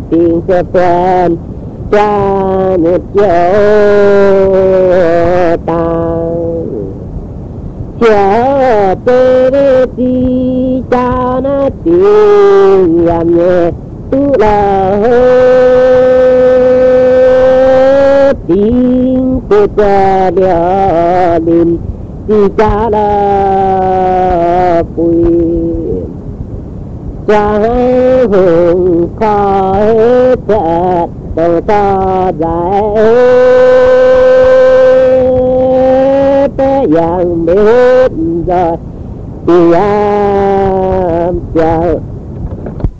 tình sẽ quen cha một chỗ tàng chờ tê đi cha nó tình làm nhẹ tu là tình của cha địa linh đi cha là quỳ cha hùng khói chết đầu ta dài bé vàng biết rồi thì cha